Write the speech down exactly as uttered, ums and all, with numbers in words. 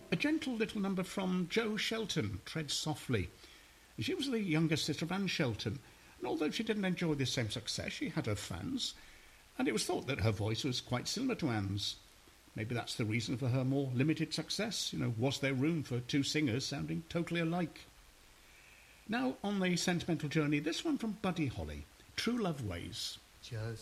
A gentle little number from Jo Shelton, Tread Softly. She was the younger sister of Anne Shelton, and although she didn't enjoy the same success, she had her fans, and it was thought that her voice was quite similar to Anne's. Maybe that's the reason for her more limited success. You know, was there room for two singers sounding totally alike? Now, on the sentimental journey, this one from Buddy Holly, True Love Ways. Just